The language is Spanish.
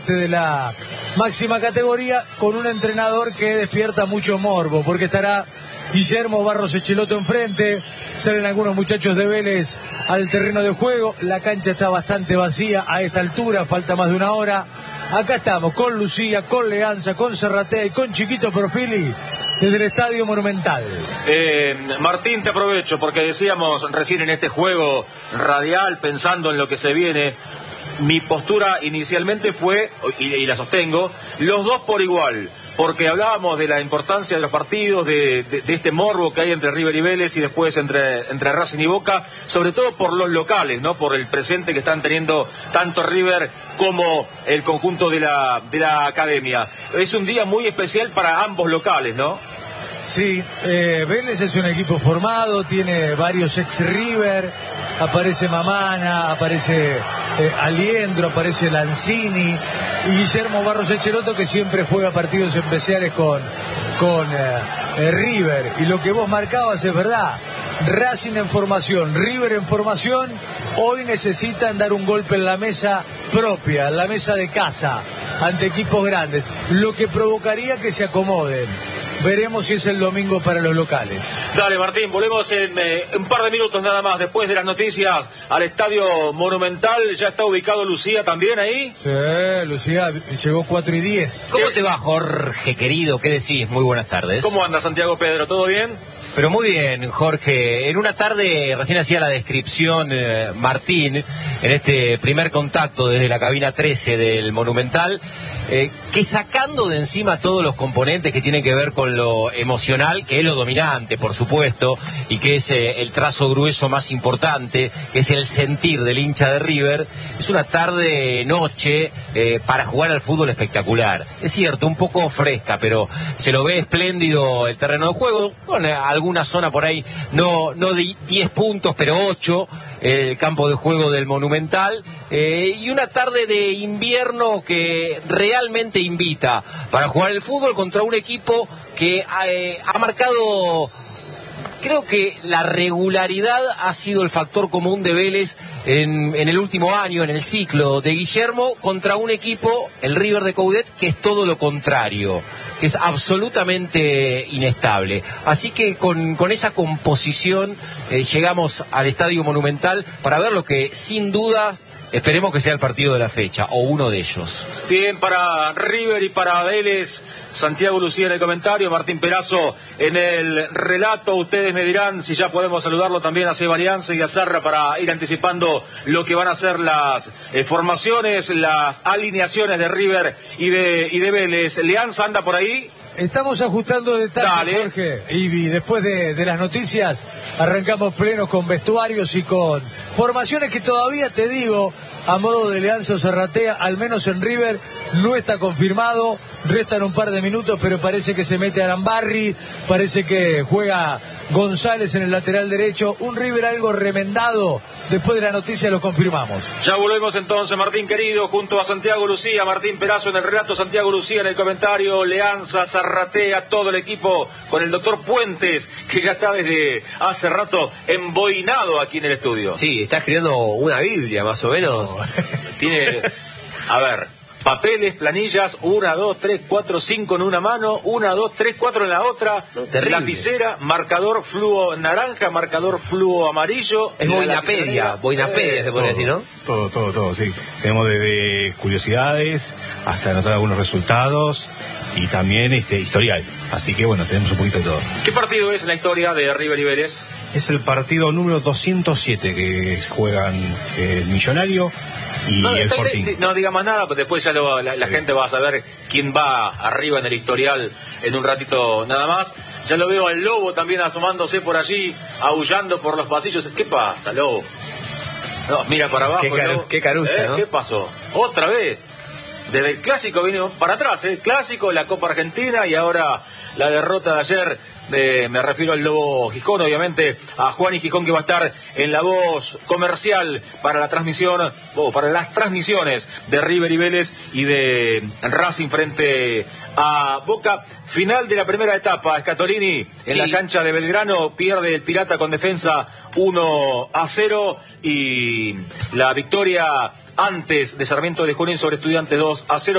de la máxima categoría, con un entrenador que despierta mucho morbo, porque estará Guillermo Barros Echeloto enfrente, salen algunos muchachos de Vélez al terreno de juego, la cancha está bastante vacía a esta altura, falta más de una hora. Acá estamos con Lucía, con Leanza, con Serratea y con Chiquito Profili desde el Estadio Monumental. Martín, te aprovecho porque decíamos recién en este juego radial, pensando en lo que se viene, mi postura inicialmente fue, y la sostengo, los dos por igual, porque hablábamos de la importancia de los partidos, de este morbo que hay entre River y Vélez y después entre Racing y Boca, sobre todo por los locales, ¿no? Por el presente que están teniendo tanto River como el conjunto de la academia. Es un día muy especial para ambos locales, ¿no? Sí, Vélez es un equipo formado, tiene varios ex-River, aparece Mamana, aparece Aliendro, aparece Lanzini y Guillermo Barros Echeloto, que siempre juega partidos especiales con River. Y lo que vos marcabas es verdad, Racing en formación, River en formación, hoy necesitan dar un golpe en la mesa propia, en la mesa de casa, ante equipos grandes, lo que provocaría que se acomoden. Veremos si es el domingo para los locales. Dale, Martín, volvemos en un par de minutos nada más, después de las noticias, al Estadio Monumental. ¿Ya está ubicado Lucía también ahí? Sí, Lucía llegó 4:10. ¿Cómo te va, Jorge, querido? ¿Qué decís? Muy buenas tardes. ¿Cómo anda, Santiago Pedro? ¿Todo bien? Pero muy bien, Jorge. En una tarde, recién hacía la descripción Martín, en este primer contacto desde la cabina 13 del Monumental, que sacando de encima todos los componentes que tienen que ver con lo emocional, que es lo dominante, por supuesto, y que es el trazo grueso más importante, que es el sentir del hincha de River, es una tarde-noche para jugar al fútbol espectacular. Es cierto, un poco fresca, pero se lo ve espléndido el terreno de juego, con alguna zona por ahí, no de 10 puntos, pero 8, el campo de juego del Monumental, y una tarde de invierno que realmente invita para jugar el fútbol contra un equipo que ha marcado, creo que la regularidad ha sido el factor común de Vélez en el último año, en el ciclo de Guillermo, contra un equipo, el River de Coudet, que es todo lo contrario, que es absolutamente inestable. Así que con esa composición llegamos al Estadio Monumental para ver lo que sin duda esperemos que sea el partido de la fecha, o uno de ellos. Bien, para River y para Vélez, Santiago Lucía en el comentario, Martín Perazo en el relato. Ustedes me dirán si ya podemos saludarlo también a Seba Alianza y a Sarra para ir anticipando lo que van a ser las formaciones, las alineaciones de River y de Vélez. ¿Leanza anda por ahí? Estamos ajustando detalles, Dale. Jorge, y después de las noticias arrancamos plenos con vestuarios y con formaciones que todavía, te digo, a modo de Leanza o Serratea, al menos en River no está confirmado, restan un par de minutos, pero parece que se mete Arambarri, parece que juega González en el lateral derecho, un River algo remendado. Después de la noticia lo confirmamos. Ya volvemos entonces, Martín querido, junto a Santiago Lucía, Martín Perazo en el relato, Santiago Lucía en el comentario, Leanza, Zarratea, todo el equipo, con el doctor Puentes, que ya está desde hace rato emboinado aquí en el estudio. Sí, está escribiendo una Biblia, más o menos. Tiene, a ver, papeles, planillas, 1, 2, 3, 4, 5 en una mano, 1, 2, 3, 4 en la otra, lapicera, marcador fluo naranja, marcador fluo amarillo. Es boinapedia se puede decir, ¿no? Todo, sí. Tenemos desde curiosidades hasta anotar algunos resultados y también historial. Así que bueno, tenemos un poquito de todo. ¿Qué partido es en la historia de River y Vélez? Es el partido número 207 que juegan el Millonario y el Fortín. No diga más nada, porque después ya la gente va a saber quién va arriba en el historial en un ratito nada más. Ya lo veo al Lobo también asomándose por allí, aullando por los pasillos. ¿Qué pasa, Lobo? No, mira para abajo. Qué carucha, ¿no? ¿Qué pasó? ¿Otra vez? Desde el Clásico vino para atrás, ¿eh? Clásico, la Copa Argentina y ahora la derrota de ayer. Me refiero al Lobo Gijón, obviamente a Juan y Gijón, que va a estar en la voz comercial para la transmisión, para las transmisiones de River y Vélez y de Racing frente a Boca. Final de la primera etapa, Scatolini en la cancha de Belgrano, pierde el Pirata con Defensa 1-0 y la victoria antes de Sarmiento de Junín sobre Estudiantes 2-0.